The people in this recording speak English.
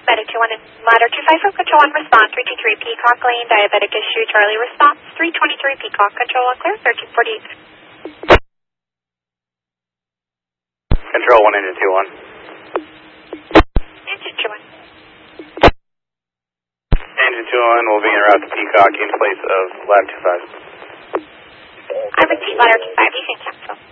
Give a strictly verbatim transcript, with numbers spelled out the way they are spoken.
Ladder two one and Ladder two five, Control one response, three two three Peacock Lane, diabetic issue, Charlie response, three twenty-three Peacock, Control one clear, thirteen forty-eight. Control one engine two one. Engine two one. Engine two one will be en route to Peacock in place of Ladder two five. I repeat, Ladder two five, you can cancel.